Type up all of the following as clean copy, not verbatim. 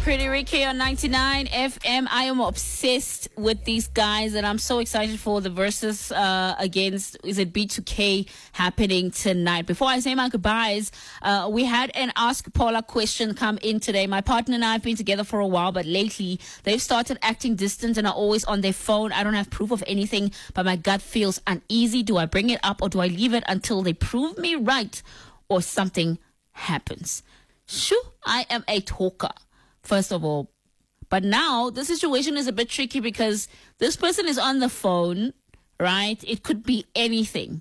Pretty Ricky on 99 FM. I am obsessed with these guys, and I'm so excited for the versus against, is it B2K, happening tonight. Before I say my goodbyes, we had an Ask Paula question come in today. My partner and I have been together for a while, but lately they've started acting distant and are always on their phone. I don't have proof of anything, but my gut feels uneasy. Do I bring it up or do I leave it until they prove me right or something happens? Shoo, I am a talker, first of all. But now the situation is a bit tricky because this person is on the phone, right? It could be anything.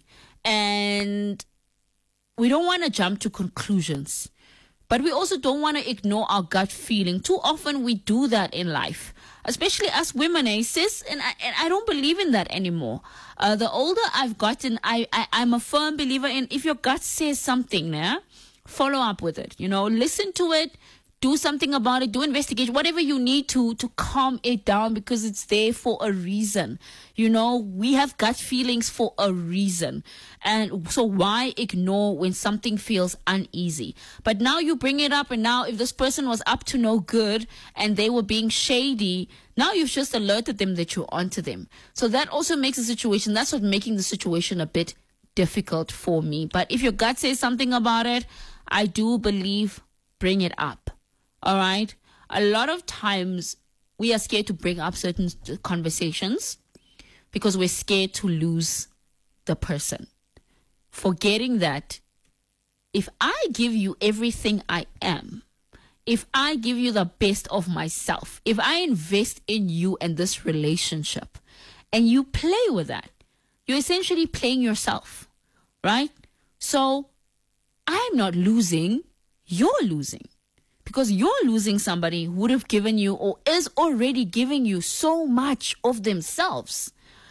And we don't want to jump to conclusions. But we also don't want to ignore our gut feeling. Too often we do that in life, especially us women, sis. And I don't believe in that anymore. The older I've gotten, I'm a firm believer in if your gut says something, follow up with it. Listen to it. Do something about it. Do investigation. Whatever you need to calm it down, because it's there for a reason. We have gut feelings for a reason. And so why ignore when something feels uneasy? But now you bring it up, and now if this person was up to no good and they were being shady, now you've just alerted them that you're onto them. So that also makes the situation, that's what making the situation a bit difficult for me. But if your gut says something about it, I do believe bring it up. All right. A lot of times we are scared to bring up certain conversations because we're scared to lose the person. Forgetting that if I give you everything I am, if I give you the best of myself, if I invest in you and this relationship and you play with that, you're essentially playing yourself, right? So I'm not losing, you're losing. Because you're losing somebody who would have given you or is already giving you so much of themselves.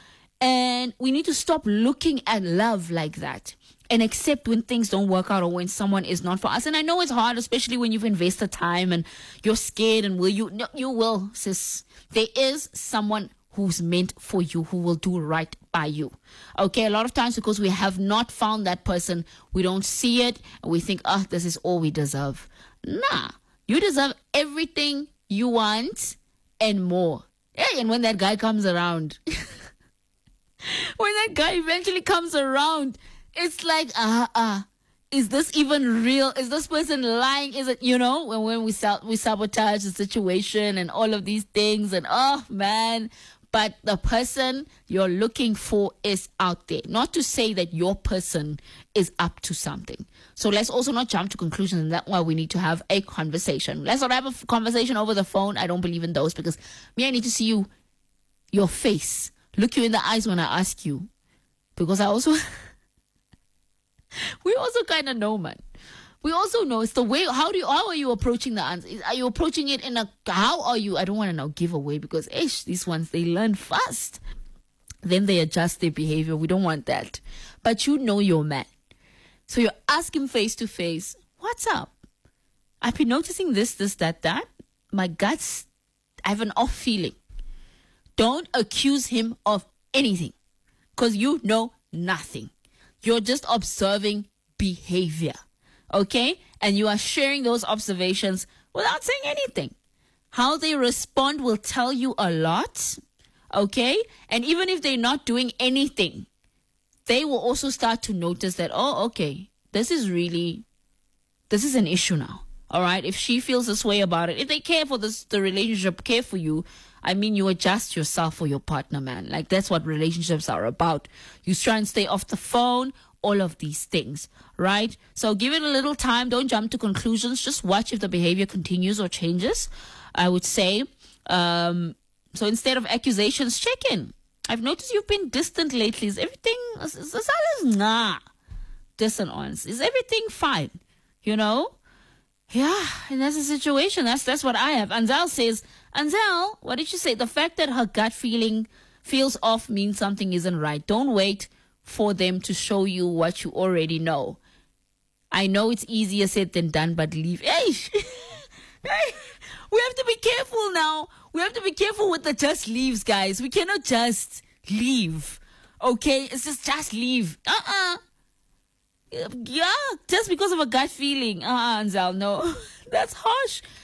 And we need to stop looking at love like that and accept when things don't work out or when someone is not for us. And I know it's hard, especially when you've invested time and you're scared and will you? No, you will, sis. There is someone who's meant for you, who will do right by you. Okay, a lot of times because we have not found that person, we don't see it and we think, this is all we deserve. Nah. You deserve everything you want and more. Hey, and when that guy comes around, when that guy eventually comes around, it's like, is this even real? Is this person lying? Is it, when we sabotage the situation and all of these things and, man. But the person you're looking for is out there. Not to say that your person is up to something. So let's also not jump to conclusions, and that's why we need to have a conversation. Let's not have a conversation over the phone. I don't believe in those because I need to see your face. Look you in the eyes when I ask you. Because I also, we also kind of know, man. We also know it's the way, how are you approaching the answer? Are you approaching it how are you? I don't want to now give away because, these ones, they learn fast. Then they adjust their behavior. We don't want that. But you know your man. So you ask him face to face, what's up? I've been noticing this, that. My guts, I have an off feeling. Don't accuse him of anything because you know nothing. You're just observing behavior. Okay? And you are sharing those observations without saying anything. How they respond will tell you a lot. Okay? And even if they're not doing anything, they will also start to notice that, okay, this is an issue now. All right? If she feels this way about it, if they care for the relationship, care for you, you adjust yourself for your partner, man. Like, that's what relationships are about. You try and stay off the phone, all of these things, right? So give it a little time. Don't jump to conclusions. Just watch if the behavior continues or changes, I would say. So instead of accusations, check in. I've noticed you've been distant lately. Is everything, distant honest. Is everything fine? Yeah, and that's the situation. That's what I have. Anzel says, what did you say? The fact that her gut feeling feels off means something isn't right. Don't wait for them to show you what you already know. I know it's easier said than done, but leave. We have to be careful now. We have to be careful with the just leaves, guys. We cannot just leave. Okay? It's just leave. Yeah, just because of a gut feeling. Anzal, no. That's harsh.